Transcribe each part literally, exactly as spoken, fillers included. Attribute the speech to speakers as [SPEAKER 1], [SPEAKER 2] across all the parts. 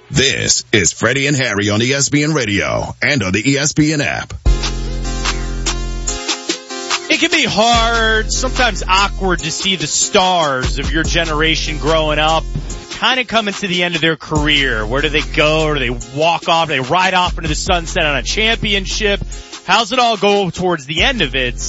[SPEAKER 1] This is Freddie and Harry on E S P N Radio and on the E S P N app.
[SPEAKER 2] It can be hard, sometimes awkward to see the stars of your generation growing up kind of coming to the end of their career. Where do they go? Do they walk off? Do they ride off into the sunset on a championship? How's it all go towards the end of it?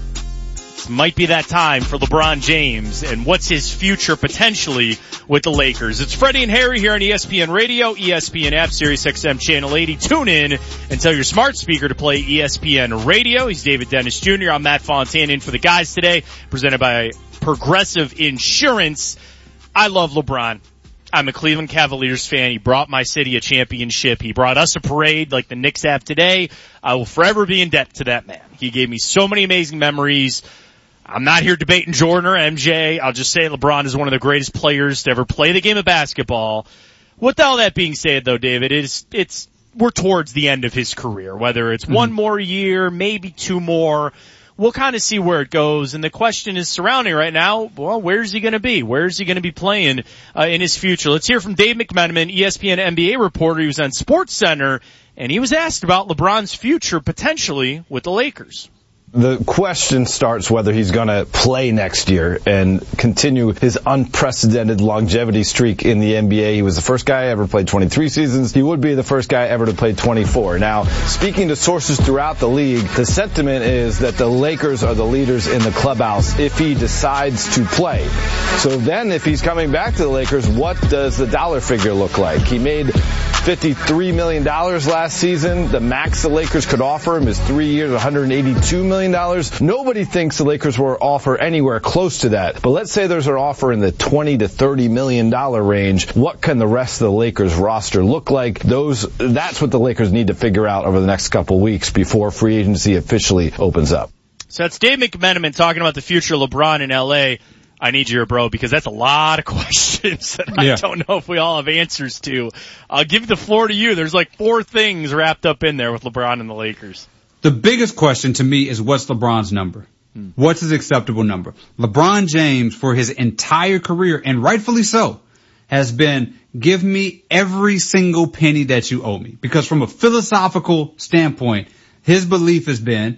[SPEAKER 2] This might be that time for LeBron James, and what's his future potentially with the Lakers? It's Freddie and Harry here on E S P N Radio, E S P N app, Sirius X M Channel eighty. Tune in and tell your smart speaker to play E S P N Radio. He's David Dennis Junior I'm Matt Fontaine in for the guys today, presented by Progressive Insurance. I love LeBron. I'm a Cleveland Cavaliers fan. He brought my city a championship. He brought us a parade like the Knicks have today. I will forever be in debt to that man. He gave me so many amazing memories. I'm not here debating Jordan or M J. I'll just say LeBron is one of the greatest players to ever play the game of basketball. With all that being said, though, David, it's, it's, we're towards the end of his career. Whether it's mm-hmm. one more year, maybe two more, we'll kind of see where it goes. And the question is surrounding right now, well, where's he going to be? Where's he going to be playing uh, in his future? Let's hear from Dave McMenamin, E S P N N B A reporter. He was on SportsCenter, and he was asked about LeBron's future potentially with the Lakers.
[SPEAKER 3] The question starts whether he's going to play next year and continue his unprecedented longevity streak in the N B A. He was the first guy ever played twenty-three seasons. He would be the first guy ever to play twenty-four. Now, speaking to sources throughout the league, the sentiment is that the Lakers are the leaders in the clubhouse if he decides to play. So then if he's coming back to the Lakers, what does the dollar figure look like? He made fifty-three million dollars last season. The max the Lakers could offer him is three years, one hundred eighty-two million dollars. Nobody thinks the Lakers will offer anywhere close to that. But let's say there's an offer in the twenty to thirty million dollars range. What can the rest of the Lakers roster look like? Those, that's what the Lakers need to figure out over the next couple weeks before free agency officially opens up.
[SPEAKER 2] So that's Dave McMenamin talking about the future of LeBron in L A. I need you here, bro, because that's a lot of questions that I yeah. don't know if we all have answers to. I'll give the floor to you. There's like four things wrapped up in there with LeBron and the Lakers.
[SPEAKER 4] The biggest question to me is what's LeBron's number? Hmm. What's his acceptable number? LeBron James, for his entire career, and rightfully so, has been, give me every single penny that you owe me. Because from a philosophical standpoint, his belief has been,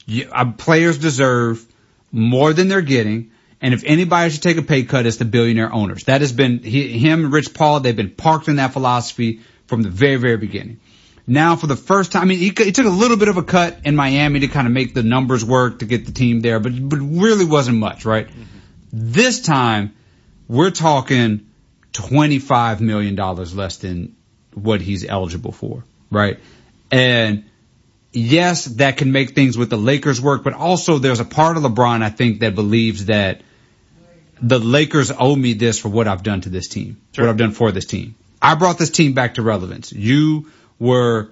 [SPEAKER 4] players deserve more than they're getting. And if anybody should take a pay cut, it's the billionaire owners. That has been, he, him and Rich Paul, they've been parked in that philosophy from the very, very beginning. Now for the first time, I mean, he, he took a little bit of a cut in Miami to kind of make the numbers work to get the team there, but, but really wasn't much, right? Mm-hmm. This time, we're talking twenty-five million dollars less than what he's eligible for, right? And yes, that can make things with the Lakers work, but also there's a part of LeBron, I think, that believes that the Lakers owe me this for what I've done to this team, sure. what I've done for this team. I brought this team back to relevance. You were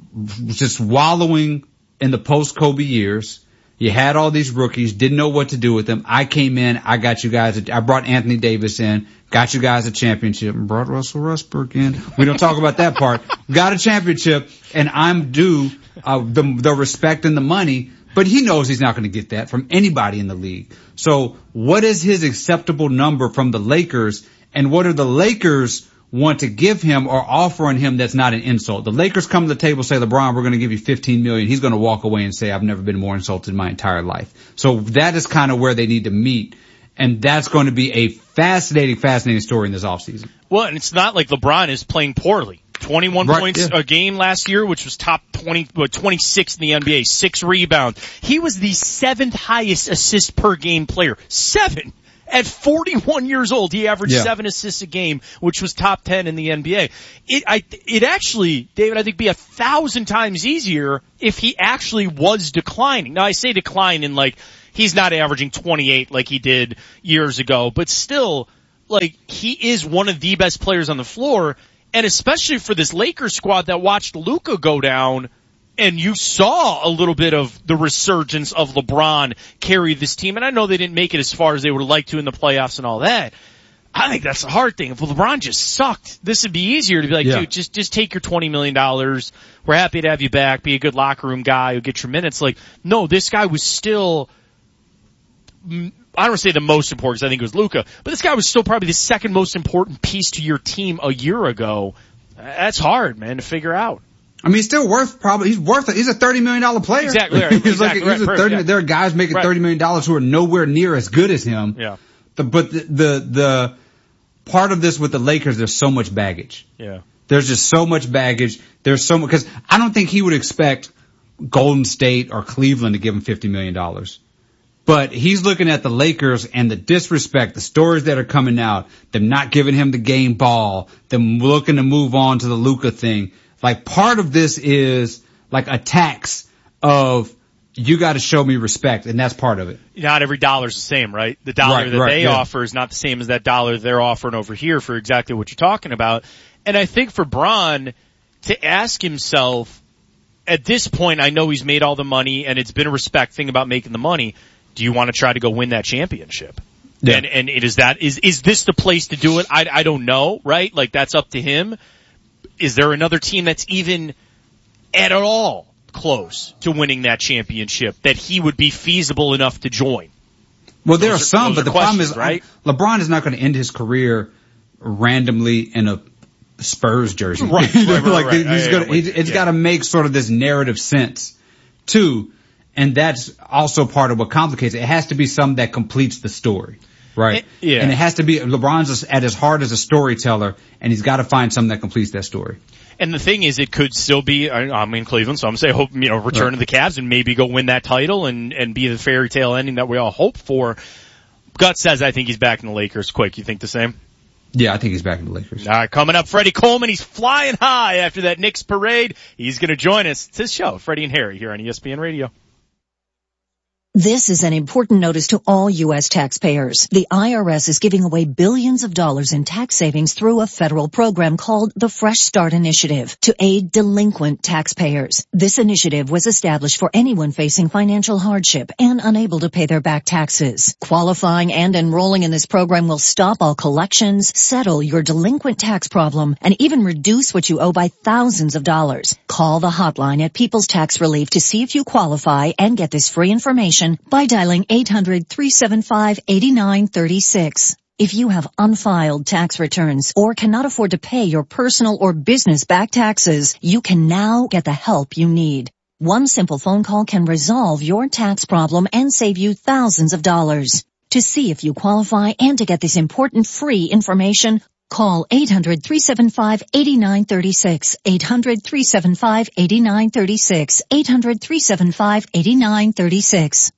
[SPEAKER 4] just wallowing in the post-Kobe years. You had all these rookies, didn't know what to do with them. I came in, I got you guys, a, I brought Anthony Davis in, got you guys a championship, and brought Russell Westbrook in. We don't talk about that part. Got a championship, and I'm due uh, the, the respect and the money, but he knows he's not going to get that from anybody in the league. So what is his acceptable number from the Lakers, and what are the Lakers want to give him or offering him that's not an insult? The Lakers come to the table, say, LeBron, we're going to give you fifteen million dollars. He's going to walk away and say, I've never been more insulted in my entire life. So that is kind of where they need to meet. And that's going to be a fascinating, fascinating story in this offseason.
[SPEAKER 2] Well, and it's not like LeBron is playing poorly. twenty-one right, points yeah. a game last year, which was top twenty, twenty-six in the N B A, six rebounds. He was the seventh highest assist per game player. Seven. At forty-one years old, he averaged yeah. seven assists a game, which was top ten in the N B A. It, I, it actually, David, I think be a thousand times easier if he actually was declining. Now, I say decline in like, he's not averaging twenty-eight like he did years ago, but still, like, he is one of the best players on the floor, and especially for this Lakers squad that watched Luka go down, and you saw a little bit of the resurgence of LeBron carry this team. And I know they didn't make it as far as they would have liked to in the playoffs and all that. I think that's the hard thing. If LeBron just sucked, this would be easier to be like, yeah. dude, just, just take your twenty million dollars. We're happy to have you back. Be a good locker room guy who get your minutes. Like, no, this guy was still, I don't want to say the most important because I think it was Luka, but this guy was still probably the second most important piece to your team a year ago. That's hard, man, to figure out.
[SPEAKER 4] I mean, he's still worth probably, he's worth it. He's a thirty million dollars player.
[SPEAKER 2] Exactly right.
[SPEAKER 4] he's
[SPEAKER 2] exactly
[SPEAKER 4] like,
[SPEAKER 2] right.
[SPEAKER 4] he's a thirty, yeah. There are guys making
[SPEAKER 2] right.
[SPEAKER 4] thirty million dollars who are nowhere near as good as him.
[SPEAKER 2] Yeah.
[SPEAKER 4] The, but the, the, the part of this with the Lakers, there's so much baggage.
[SPEAKER 2] Yeah.
[SPEAKER 4] There's just so much baggage. There's so much, cause I don't think he would expect Golden State or Cleveland to give him fifty million dollars. But he's looking at the Lakers and the disrespect, the stories that are coming out, them not giving him the game ball, them looking to move on to the Luka thing. Like part of this is like a tax of you got to show me respect, and that's part of it.
[SPEAKER 2] Not every dollar's the same, right? The dollar
[SPEAKER 4] right,
[SPEAKER 2] that
[SPEAKER 4] right,
[SPEAKER 2] they
[SPEAKER 4] yeah.
[SPEAKER 2] offer is not the same as that dollar they're offering over here for exactly what you're talking about. And I think for Bron to ask himself, at this point, I know he's made all the money, and it's been a respect thing about making the money. Do you want to try to go win that championship? Yeah. And, and it is that, is, is this the place to do it? I, I don't know, right? Like that's up to him. Is there another team that's even at all close to winning that championship that he would be feasible enough to join?
[SPEAKER 4] Well, there
[SPEAKER 2] those
[SPEAKER 4] are some,
[SPEAKER 2] are,
[SPEAKER 4] but the problem is,
[SPEAKER 2] right?
[SPEAKER 4] LeBron is not going to end his career randomly in a Spurs jersey.
[SPEAKER 2] Right,
[SPEAKER 4] you know,
[SPEAKER 2] right, right, like
[SPEAKER 4] right. He's
[SPEAKER 2] yeah,
[SPEAKER 4] gonna,
[SPEAKER 2] yeah,
[SPEAKER 4] he's, it's
[SPEAKER 2] yeah.
[SPEAKER 4] got to make sort of this narrative sense too, and that's also part of what complicates it. It has to be something that completes the story. Right.
[SPEAKER 2] It, yeah.
[SPEAKER 4] And it has to be, LeBron's at his heart as a storyteller, and he's got to find something that completes that story.
[SPEAKER 2] And the thing is, it could still be, I'm in Cleveland, so I'm saying, hope, you know, return right. to the Cavs and maybe go win that title and, and be the fairy tale ending that we all hope for. Gut says I think he's back in the Lakers quick. You think the same?
[SPEAKER 4] Yeah, I think he's back in the Lakers.
[SPEAKER 2] All right, coming up, Freddie Coleman. He's flying high after that Knicks parade. He's going to join us. It's his show, Freddie and Harry, here on E S P N Radio.
[SPEAKER 5] This is an important notice to all U S taxpayers. The I R S is giving away billions of dollars in tax savings through a federal program called the Fresh Start Initiative to aid delinquent taxpayers. This initiative was established for anyone facing financial hardship and unable to pay their back taxes. Qualifying and enrolling in this program will stop all collections, settle your delinquent tax problem, and even reduce what you owe by thousands of dollars. Call the hotline at People's Tax Relief to see if you qualify and get this free information by dialing eight hundred, three seven five, eight nine three six. If you have unfiled tax returns or cannot afford to pay your personal or business back taxes, you can now get the help you need. One simple phone call can resolve your tax problem and save you thousands of dollars. To see if you qualify and to get this important free information, call eight hundred, three seven five, eight nine three six, eight hundred, three seven five, eight nine three six, eight hundred, three seven five, eight nine three six.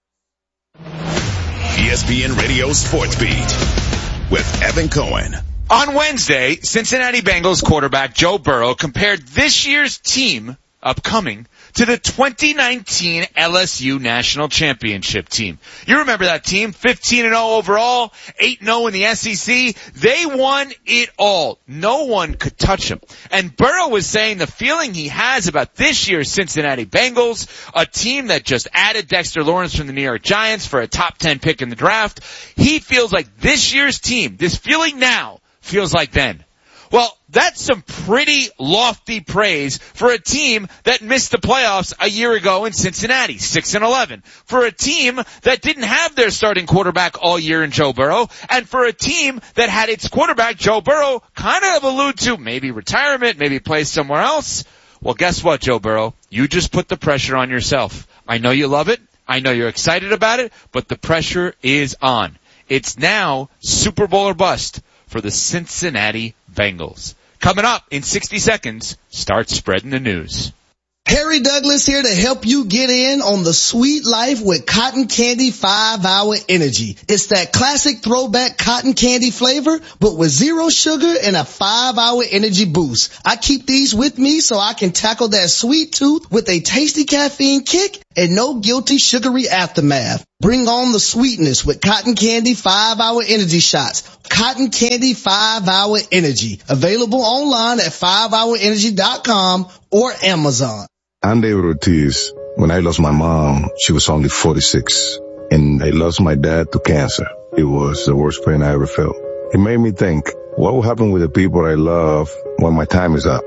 [SPEAKER 1] E S P N Radio Sports Beat with Evan Cohen.
[SPEAKER 6] On Wednesday, Cincinnati Bengals quarterback Joe Burrow compared this year's team, upcoming, to the twenty nineteen L S U National Championship team. You remember that team, fifteen and oh overall, eight and oh in the S E C. They won it all. No one could touch them. And Burrow was saying the feeling he has about this year's Cincinnati Bengals, a team that just added Dexter Lawrence from the New York Giants for a top ten pick in the draft, he feels like this year's team, this feeling now, feels like then. Well, that's some pretty lofty praise for a team that missed the playoffs a year ago in Cincinnati, six and eleven. For a team that didn't have their starting quarterback all year in Joe Burrow, and for a team that had its quarterback, Joe Burrow, kind of allude to maybe retirement, maybe play somewhere else. Well, guess what, Joe Burrow? You just put the pressure on yourself. I know you love it. I know you're excited about it, but the pressure is on. It's now Super Bowl or bust for the Cincinnati Bengals. Coming up in sixty seconds, start spreading the news.
[SPEAKER 7] Harry Douglas here to help you get in on the sweet life with Cotton Candy five hour Energy. It's that classic throwback cotton candy flavor, but with zero sugar and a five hour energy boost. I keep these with me so I can tackle that sweet tooth with a tasty caffeine kick and no guilty sugary aftermath. Bring on the sweetness with Cotton Candy five hour Energy shots. Cotton Candy five hour Energy. Available online at five hour energy dot com or Amazon.
[SPEAKER 8] I'm David Ortiz. When I lost my mom, she was only forty-six. And I lost my dad to cancer. It was the worst pain I ever felt. It made me think, what will happen with the people I love when my time is up?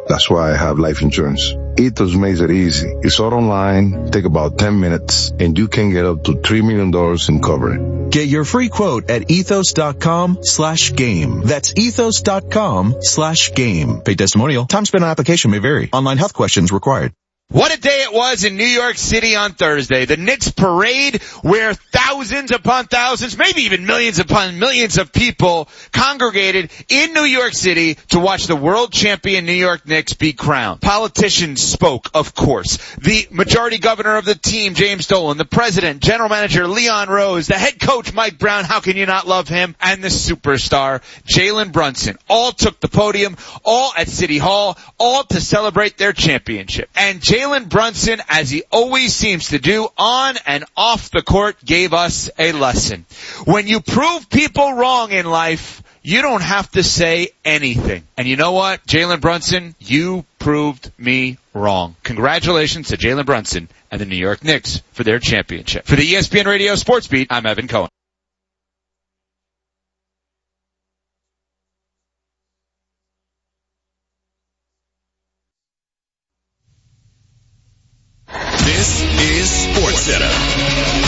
[SPEAKER 8] That's why I have life insurance. Ethos makes it easy. It's all online, take about ten minutes, and you can get up to three million dollars in coverage.
[SPEAKER 9] Get your free quote at ethos.com slash game. That's ethos.com slash game. Paid testimonial. Time spent on application may vary. Online health questions required.
[SPEAKER 6] What a day it was in New York City on Thursday. The Knicks parade where thousands upon thousands, maybe even millions upon millions of people congregated in New York City to watch the world champion New York Knicks be crowned. Politicians spoke, of course. The majority governor of the team, James Dolan, the president, general manager Leon Rose, the head coach Mike Brown, how can you not love him, and the superstar Jalen Brunson. All took the podium, all at City Hall, all to celebrate their championship. And Jalen Brunson, as he always seems to do on and off the court, gave us a lesson. When you prove people wrong in life, you don't have to say anything. And you know what, Jalen Brunson, you proved me wrong. Congratulations to Jalen Brunson and the New York Knicks for their championship. For the E S P N Radio Sports Beat, I'm Evan Cohen.
[SPEAKER 1] This is SportsCenter.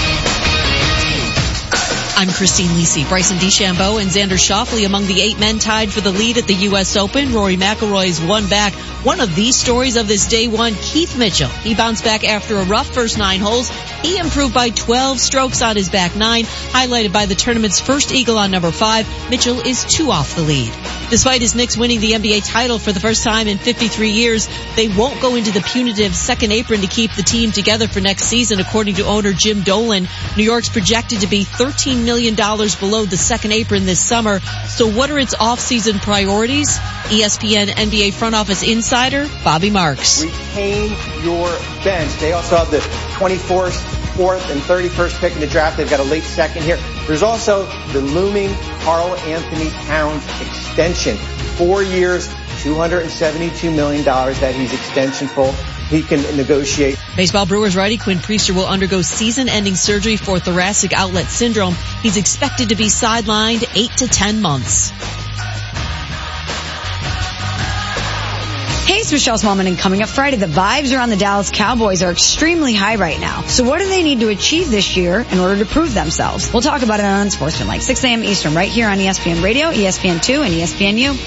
[SPEAKER 10] I'm Christine Lisi. Bryson DeChambeau and Xander Schauffele among the eight men tied for the lead at the U S Open. Rory McIlroy's one back. One of the stories of this day one, Keith Mitchell. He bounced back after a rough first nine holes. He improved by twelve strokes on his back nine, highlighted by the tournament's first eagle on number five. Mitchell is two off the lead. Despite his Knicks winning the N B A title for the first time in fifty-three years, they won't go into the punitive second apron to keep the team together for next season, according to owner Jim Dolan. New York's projected to be thirteen million dollars below the second apron this summer. So what are its off-season priorities? E S P N N B A front office insider Bobby Marks.
[SPEAKER 11] Retain your bench. They also have the twenty-fourth, fourth, and thirty-first pick in the draft. They've got a late second here. There's also the looming Karl Anthony Towns extension. Four years, two hundred seventy-two million dollars that he's extensionful. He can negotiate.
[SPEAKER 10] Baseball Brewers righty Quinn Priester will undergo season-ending surgery for thoracic outlet syndrome. He's expected to be sidelined eight to ten months.
[SPEAKER 12] Hey, it's Michelle Smallman, and coming up Friday, the vibes around the Dallas Cowboys are extremely high right now. So what do they need to achieve this year in order to prove themselves? We'll talk about it on Unsportsmanlike, six a.m. Eastern, right here on E S P N Radio, E S P N two, and E S P N U.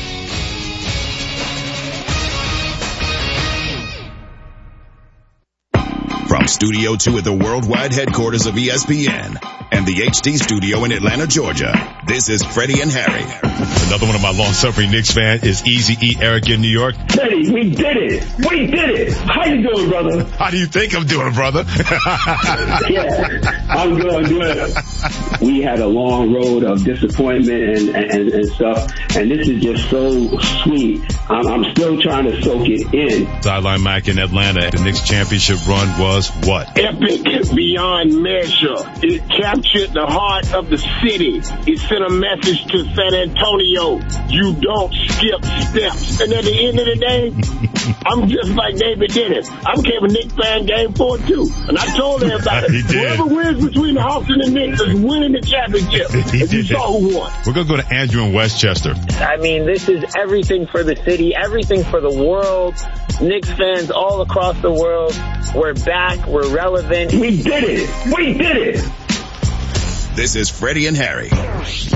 [SPEAKER 1] From Studio two at the worldwide headquarters of E S P N and the H D studio in Atlanta, Georgia, this is Freddie and Harry.
[SPEAKER 13] Another one of my long-suffering Knicks fans is Eazy-E Eric in New York.
[SPEAKER 14] Freddie, we did it. We did it. How you doing, brother?
[SPEAKER 13] How do you think I'm doing, brother?
[SPEAKER 14] Yeah, I'm good, I'm good. We had a long road of disappointment and, and, and stuff, and this is just so sweet. I'm, I'm still trying to soak it in.
[SPEAKER 13] Sideline Mac in Atlanta, the Knicks championship run was what?
[SPEAKER 15] Epic beyond measure. It captured the heart of the city. It sent a message to San Antonio. You don't skip steps. And at the end of the day, I'm just like David Dennis. I became a Knicks fan game four too. And I told everybody, whoever wins between the Hawks and the Knicks is winning the championship. And you saw who won.
[SPEAKER 13] We're going to go to Andrew in Westchester.
[SPEAKER 16] I mean, this is everything for the city, everything for the world. Knicks fans all across the world. We're back. We're relevant.
[SPEAKER 14] We did it. We did it.
[SPEAKER 1] This is Freddie and Harry.